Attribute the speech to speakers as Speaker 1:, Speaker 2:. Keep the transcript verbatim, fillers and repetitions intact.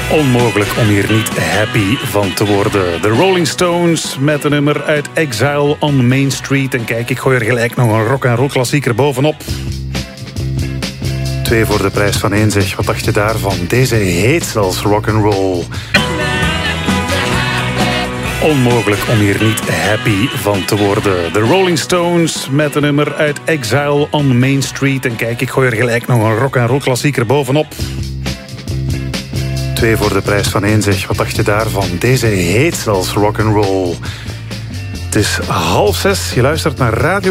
Speaker 1: Onmogelijk om hier niet happy van te worden. De Rolling Stones met een nummer uit Exile on Main Street. En kijk, ik gooi er gelijk nog een rock-and-roll klassieker bovenop. Twee voor de prijs van één, zeg. Wat dacht je daarvan? Deze heet zelfs rock'n'roll. Onmogelijk om hier niet happy van te worden. De Rolling Stones met een nummer uit Exile on Main Street. En kijk, ik gooi er gelijk nog een rock-and-roll klassieker bovenop. Twee voor de prijs van één, zeg. Wat dacht je daarvan? Deze heet zelfs rock'n'roll. Het is half zes, je luistert naar Radio